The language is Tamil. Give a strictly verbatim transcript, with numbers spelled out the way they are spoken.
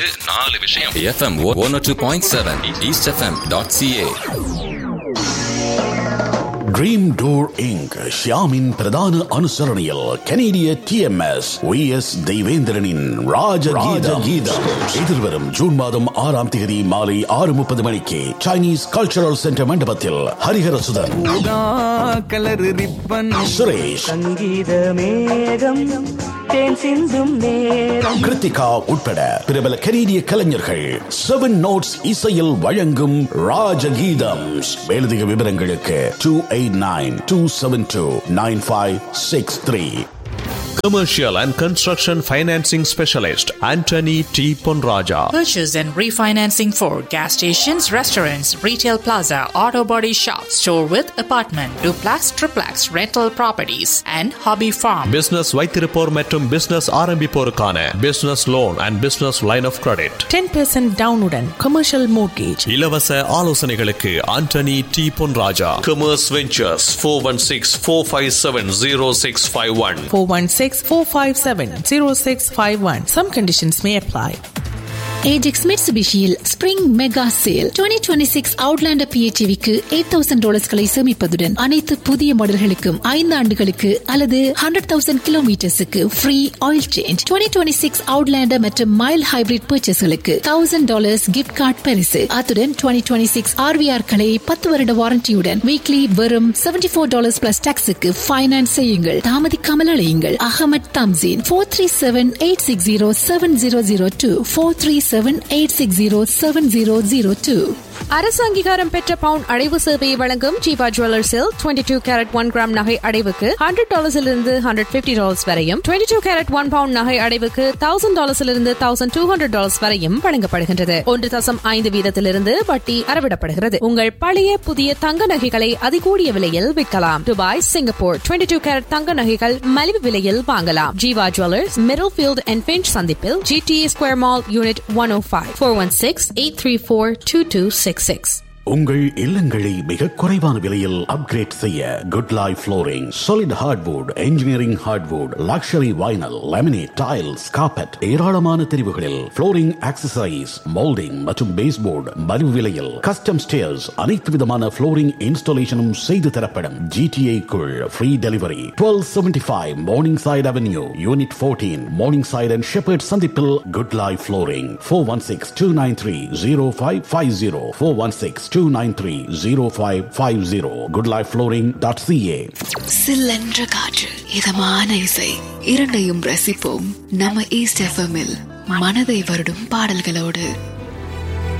தெரிஞ்சுக்கிறதுக்கு நாலு விஷயம். F M one oh two point seven east f m dot c a. Dream Door Incorporated ஷியாமின் பிரதான அனுசரணையில் கனேடிய D M S V S தெய்வேந்திரனின் ராஜகீதம் எதிர்வரும் ஜூன் மாதம் ஆறாம் தேதி மாலை ஆறு முப்பது மணிக்கு சைனீஸ் கல்ச்சரல் சென்டர் மண்டபத்தில் ஹரிஹரசுதன், சுரேஷ், கிருத்திகா உட்பட பிரபல கனேடிய கலைஞர்கள் செவன் நோட்ஸ் இசையில் வழங்கும் ராஜகீதம். மேலதிக விவரங்களுக்கு two eight nine two seven two nine five six three. Commercial and Construction Financing Specialist Anthony T. Ponraja. Purchase and refinancing for gas stations, restaurants, retail plaza, auto body shop, store with apartment, duplex, triplex, rental properties and hobby farm. Business வைத்திருப்போர் மற்றும் business ஆரம்பிப்போருக்கான business loan and business line of credit. ten percent டவுனுடன் commercial mortgage. இலவச ஆலோசனைகளுக்கு Anthony T. Ponraja. Commerce Ventures four one six four five seven zero six five one. four one six four five seven zero six five one. Some conditions may apply. Ajax Mitsubishiயில் Spring Mega Sale twenty twenty-six Outlander P H E V-க்கு eight thousand dollars களை சேமிப்பதுடன் அனைத்து புதிய மாடல்களுக்கும் ஐந்து ஆண்டுகளுக்கு அல்லது one hundred thousand kilometers-க்கு free oil change. twenty twenty-six Outlander மற்றும் Mild Hybrid purchaseகளுக்கு one thousand dollars gift card பரிசு. அத்துடன் twenty twenty-six R V R-களை பத்து வருட வாரண்டியுடன் weekly வெறும் seventy-four dollars plus tax-க்கு ஃபைனான்ஸ் செய்யுங்கள். தாமதிக்காமல் அழையுங்கள். Ahmed Thamseen four three seven eight six zero seven zero zero two four three seven eight six zero seven zero zero two. அரசு அங்கீகாரம் பெற்ற பவுன் அடைவு சேவையை வழங்கும் Jeeva ஜுவல்லர்ஸில் twenty two carat one gram நகை அடைவுக்கு ஹண்ட்ரட் டாலர்ஸிலிருந்து ஹண்ட்ரட் பிப்டி டாலர்ஸ் வரையும், twenty two carat one bound நகை அடைவுக்கு thousand டாலர்ஸிலிருந்து thousand two hundred dollars வரையும் வழங்கப்படுகின்றது. ஒன்று தசம் ஐந்து வீதத்திலிருந்து வட்டி அறவிடப்படுகிறது. உங்கள் பழைய புதிய தங்க நகைகளை அதிகூடிய விலையில் விற்கலாம். Dubai, Singapore twenty two carat தங்க நகைகள் மலிவு விலையில் வாங்கலாம். Jeeva jewellers, middle field and pinch சந்திப்பில் ஜி டி ஏ ஸ்கொயர் மால் யூனிட் ஒன் ஓ five four one six eight three four two two six six. உங்கள் இல்லங்களை மிக குறைவான விலையில் அப்கிரேட் செய்ய good life flooring, solid hardwood, engineering hardwood, luxury vinyl, laminate, tiles, carpet, ஏராளமான தெரிவுகளில் ஃப்ளோரிங் ஆக்சசரிஸ், மோல்டிங் மற்றும் பேஸ்போர்டு மலிவு விலையில், கஸ்டம் ஸ்டேர்ஸ், அனைத்து விதமான ஃப்ளோரிங் இன்ஸ்டாலேஷனும் செய்து தரப்படும். GTA குள் free delivery. twelve seventy-five morning side avenue, unit fourteen, morning side and shepherd சந்திப்பில் good life flooring. four one six two nine three zero five five zero four one six two nine three zero five five zero. good life flooring dot c a. சில்லென்ற காற்று, இதமான இசை, இரண்டையும் ரசிப்போம் நம்ம ஈஸ்ட் எஃப்எம்மில் மனதை வருடும் பாடல்களோடு.